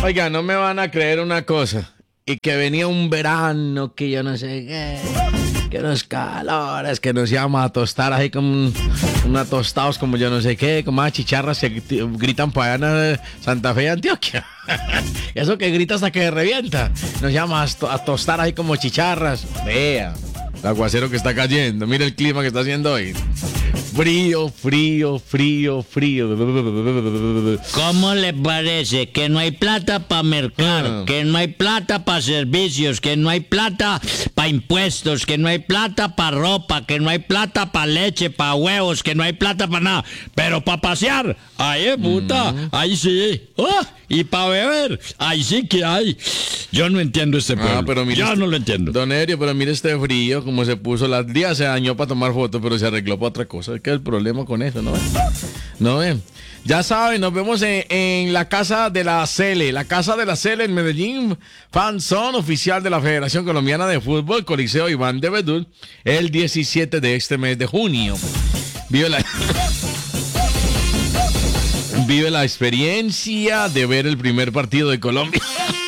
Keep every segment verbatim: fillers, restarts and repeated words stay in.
Oiga, no me van a creer una cosa. Y que venía un verano que yo no sé qué, que unos calores, que nos íbamos a tostar ahí como unos tostados como yo no sé qué, como unas chicharras que gritan por allá en Santa Fe de Antioquia. Eso que grita hasta que revienta. Nos íbamos a, a tostar ahí como chicharras. Vea, el aguacero que está cayendo. Mira el clima que está haciendo hoy. Frío, frío, frío, frío. ¿Cómo le parece que no hay plata para mercar, Ah. que no hay plata para servicios, que no hay plata para impuestos, que no hay plata para ropa, que no hay plata para leche, para huevos, que no hay plata para nada? Pero para pasear, ahí es puta, ahí sí. Oh, y para beber, ahí sí que hay. Yo no entiendo este pueblo. Ah, pero mire Yo este- no lo entiendo. Don Erio, pero mire este frío, como se puso. Las días se dañó para tomar fotos, pero se arregló para otra cosa. ¿Qué es el problema con eso, no? No ven. Ya saben, nos vemos en, en la casa de la Cele. La casa de la Cele en Medellín. Fan Zone oficial de la Federación Colombiana de Fútbol, Coliseo Iván de Bedul, el diecisiete de este mes de junio. Vive la... Vive la experiencia de ver el primer partido de Colombia.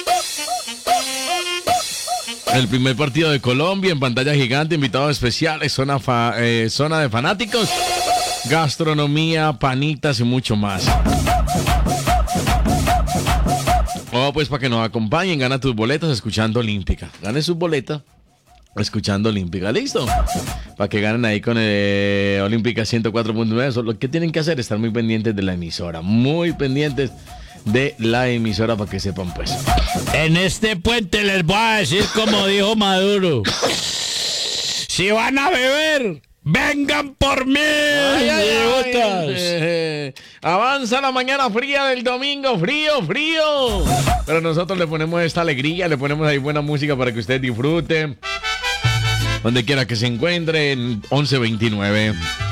El primer partido de Colombia en pantalla gigante, invitados especiales, zona, fa- eh, zona de fanáticos, gastronomía, panitas y mucho más. Oh, pues para que nos acompañen, gana tus boletas escuchando Olímpica. Gane sus boletas escuchando Olímpica, ¿listo? Para que ganen ahí con eh, Olímpica ciento cuatro punto nueve. Lo que tienen que hacer es estar muy pendientes de la emisora, muy pendientes de la emisora para que sepan pues. En este puente les voy a decir como dijo Maduro. Si van a beber, vengan por mí. Ay, ay, ay, idiotas. eh, avanza la mañana fría del domingo, frío, frío. Pero nosotros le ponemos esta alegría, le ponemos ahí buena música para que ustedes disfruten. Donde quiera que se encuentren, once veintinueve.